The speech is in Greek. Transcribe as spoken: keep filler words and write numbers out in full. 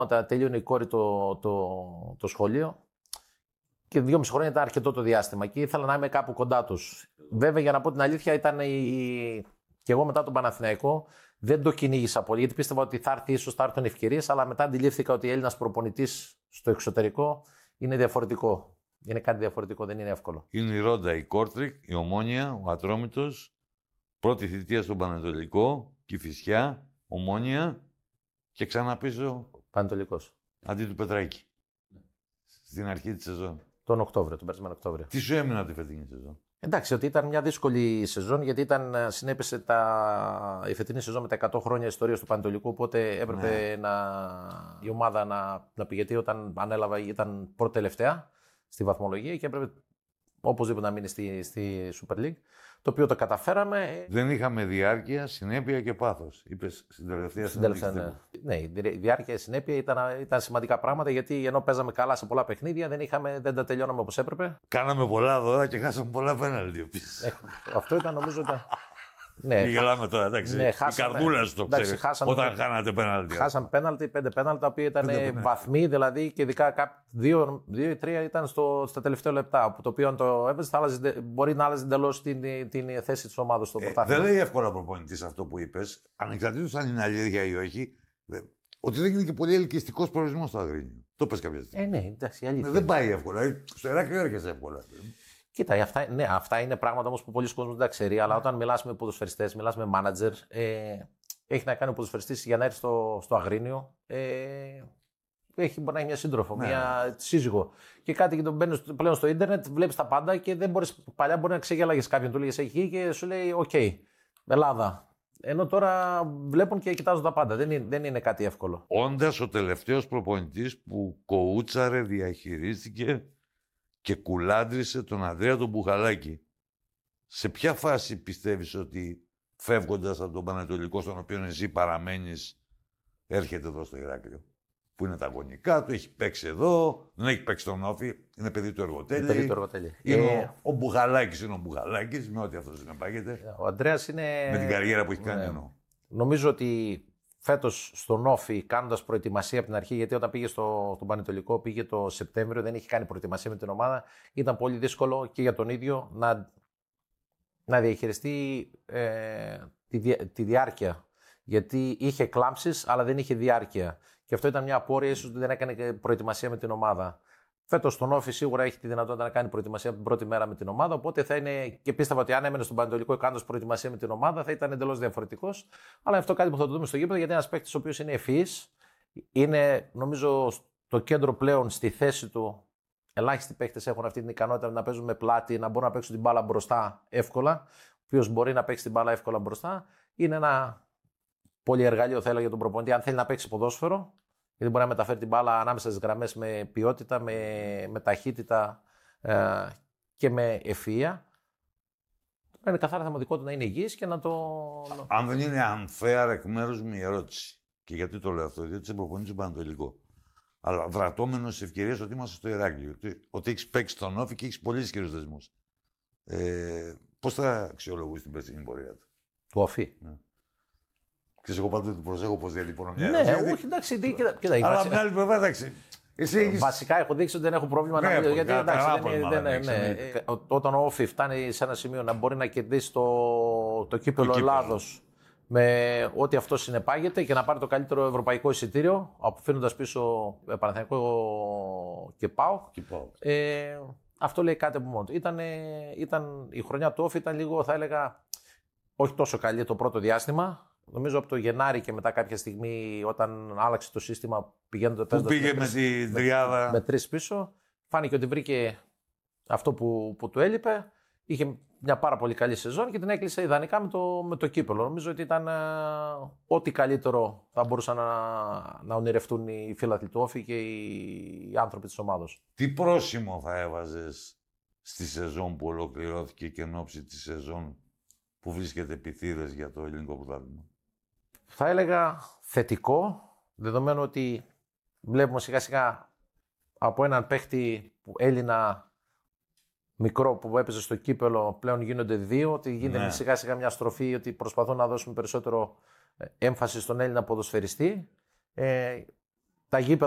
Όταν τελείωνε η κόρη το, το, το σχολείο και δυόμιση χρόνια ήταν αρκετό το διάστημα και ήθελα να είμαι κάπου κοντά τους. Βέβαια, για να πω την αλήθεια, ήταν η... και εγώ μετά τον Παναθηναϊκό δεν το κυνήγησα πολύ, γιατί πίστευα ότι θα έρθει, ίσως θα έρθουν ευκαιρίες, αλλά μετά αντιλήφθηκα ότι Έλληνας προπονητής στο εξωτερικό είναι διαφορετικό. Είναι κάτι διαφορετικό, δεν είναι εύκολο. Είναι η Ρόντα, η Κόρτρικ, η Ομόνια, ο Ατρόμητος, πρώτη θητεία στον Πανετολικό, Κηφισιά, Ομόνια και ξανά πίσω. Πανετολικός. Αντί του Πετράκη. Στην αρχή της σεζόν. Τον Οκτώβριο, τον περασμένο Οκτώβριο. Τι σου έμεινε από τη φετινή σεζόν? Εντάξει, ότι ήταν μια δύσκολη σεζόν, γιατί ήταν, συνέπεσε τα... η φετινή σεζόν με τα εκατό χρόνια ιστορίας του Πανετολικού, οπότε έπρεπε ναι. να... η ομάδα να, να πηγαίνει. Όταν ανέλαβα ήταν πρώτη τελευταία στη βαθμολογία και έπρεπε οπωσδήποτε να μείνει στη, στη Super League, το οποίο το καταφέραμε. Δεν είχαμε διάρκεια, συνέπεια και πάθος, είπες στην τελευταία συνέντευξη. Ναι. ναι, η διάρκεια, η συνέπεια ήταν, ήταν σημαντικά πράγματα, γιατί ενώ παίζαμε καλά σε πολλά παιχνίδια, δεν, είχαμε, δεν τα τελειώναμε όπως έπρεπε. Κάναμε πολλά δώρα και χάσαμε πολλά πέναλτι. Ε, αυτό ήταν, νομίζω, ήταν... Ναι, μην γελάμε τώρα, εντάξει. Ναι, χάσαμε, η καρδούλα σου το ξέρει. Όταν χάνατε πέναλτι. Χάσαμε πέναλτι, πέντε πέναλτι, τα οποία ήταν βαθμοί, δηλαδή και ειδικά δύο ή τρία ήταν στο, στα τελευταία λεπτά. Το οποίο αν το έβαζε, μπορεί να άλλαζε εντελώς την, την θέση της ομάδας στο ε, δεν λέει εύκολα προπονητής αυτό που είπες. Ανεξαρτήτως αν είναι αλήθεια ή όχι, ότι δεν είναι και πολύ ελκυστικός προορισμός στο Αγρίνιο. Το πες κάποια στιγμή. Ε, ναι, εντάξει, αλήθεια. Δεν πάει εύκολα. Στο Ηράκλειο έρχεσαι εύκολα. Κοίτα, αυτά, ναι, αυτά είναι πράγματα όμως που πολλοί κόσμοι δεν τα ξέρει, αλλά όταν μιλάς με ποδοσφαιριστές, μιλάς με μάνατζερ, ε, έχει να κάνει ο ποδοσφαιριστής για να έρθει στο, στο Αγρίνιο. Ε, έχει, μπορεί να έχει μια σύντροφο, ναι. μια σύζυγο. Και κάτι και τον μπαίνει πλέον στο ίντερνετ, βλέπεις τα πάντα και δεν μπορείς. Παλιά μπορεί να ξεγέλαγες κάποιον, του λέγες εκεί και σου λέει: Οκ, okay, Ελλάδα. Ενώ τώρα βλέπουν και κοιτάζουν τα πάντα. Δεν είναι, δεν είναι κάτι εύκολο. Όντας ο τελευταίος προπονητής που κοούτσαρε, διαχειρίστηκε και κουλάντρισε τον Ανδρέα τον Μπουχαλάκη. Σε ποια φάση πιστεύεις ότι φεύγοντας από τον Πανετολικό, στον οποίο εσύ παραμένεις, έρχεται εδώ στο Ηράκλειο? Που είναι τα γονικά του, έχει παίξει εδώ, δεν έχει παίξει τον Όφη, είναι παιδί του Εργοτέλη. Παιδί του Εργοτέλη. Είναι ε... ο, ο Μπουχαλάκης είναι ο Μπουχαλάκης, με ό,τι αυτό συνεπάγεται. Ο Ανδρέας είναι... Με την καριέρα που έχει κάνει ναι. εννοώ. Νομίζω ότι φέτος στον Όφη, κάνοντας προετοιμασία από την αρχή, γιατί όταν πήγε στο, στον Πανετολικό, πήγε το Σεπτέμβριο, δεν είχε κάνει προετοιμασία με την ομάδα, ήταν πολύ δύσκολο και για τον ίδιο να, να διαχειριστεί ε, τη, τη διάρκεια. Γιατί είχε κλάμψεις, αλλά δεν είχε διάρκεια. Και αυτό ήταν μια απόρρεια, ίσως ότι δεν έκανε προετοιμασία με την ομάδα. Φέτος στον Όφη σίγουρα έχει τη δυνατότητα να κάνει προετοιμασία από την πρώτη μέρα με την ομάδα. Οπότε θα είναι. Και πίστευα ότι αν έμενε στον Πανετολικό κάνοντας προετοιμασία με την ομάδα θα ήταν εντελώς διαφορετικός. Αλλά αυτό κάτι που θα το δούμε στο γήπεδο, γιατί είναι ένας παίκτης ο οποίος είναι ευφυής. Είναι, νομίζω, στο κέντρο πλέον στη θέση του. Ελάχιστοι παίκτες έχουν αυτή την ικανότητα να παίζουν με πλάτη, να μπορούν να παίξουν την μπάλα μπροστά εύκολα. Ο οποίος μπορεί να παίξει την μπάλα εύκολα μπροστά. Είναι ένα πολυεργαλείο, θα έλεγα, για τον προπονητή, αν θέλει να παίξει ποδόσφαιρο. Γιατί μπορεί να μεταφέρει την μπάλα ανάμεσα στις γραμμές με ποιότητα, με, με ταχύτητα ε, και με ευφυΐα. Είναι καθαρά θεματικό του να είναι υγιής και να το... Αν δεν είναι unfair εκ μέρους μου η ερώτηση. Και γιατί το λέω αυτό, διότι είσαι προπονητής του Πανετολικό. Αλλά βρατώμενος στις ευκαιρίες ότι είμαστε στο Ηράκλειο. Ότι, ότι έχεις παίξει τον Όφη και έχεις πολύ ισχυρούς δεσμούς. Ε, πώς θα αξιολογούσεις την περσινή πορεία του? Του Όφη. Ναι. Ξέρεις, εγώ πάντοτε του προσέχω πως διατυπώνω μια ναι, ερώτηση. Ναι, όχι, εντάξει, κοίτα, κοίτα, αλλά από την άλλη πλευρά, εντάξει. Εσύ έχεις... Βασικά έχω δείξει ότι δεν έχω πρόβλημα ναι, να μιλήσω. Γιατί εντάξει, δεν, πρόβλημα, δεν, ναι, ναι, ναι. Όταν ο Όφη φτάνει σε ένα σημείο να μπορεί να κερδίσει το, το κύπελλο Ελλάδος με ό,τι αυτό συνεπάγεται και να πάρει το καλύτερο ευρωπαϊκό εισιτήριο, αφήνοντας πίσω Παναθηναϊκό και ΠΑΟΚ. Ε, αυτό λέει κάτι από μόνο του. Ήταν, ήταν, η χρονιά του Όφη ήταν λίγο, θα έλεγα, όχι τόσο καλή το πρώτο διάστημα. Νομίζω από το Γενάρη και μετά κάποια στιγμή, όταν άλλαξε το σύστημα, πηγαίνοντα πού πήγε με την τριάδα. Με, με τρεις πίσω, φάνηκε ότι βρήκε αυτό που, που του έλειπε. Είχε μια πάρα πολύ καλή σεζόν και την έκλεισε ιδανικά με το, με το κύπελλο. Νομίζω ότι ήταν ε, ό,τι καλύτερο θα μπορούσαν να, να ονειρευτούν οι φίλαθλοι του Όφη και οι, οι άνθρωποι της ομάδος. Τι πρόσημο θα έβαζες στη σεζόν που ολοκληρώθηκε και εν ώψη τη σεζόν που βρίσκεται επιθύρες για το ελληνικό πρωτάθλημα? Θα έλεγα θετικό, δεδομένου ότι βλέπουμε σιγά σιγά από έναν παίχτη που Έλληνα μικρό που έπαιζε στο κύπελλο πλέον γίνονται δύο, ότι γίνεται ναι. σιγά σιγά μια στροφή, ότι προσπαθούν να δώσουν περισσότερο έμφαση στον Έλληνα ποδοσφαιριστή. Ε, τα γήπεδα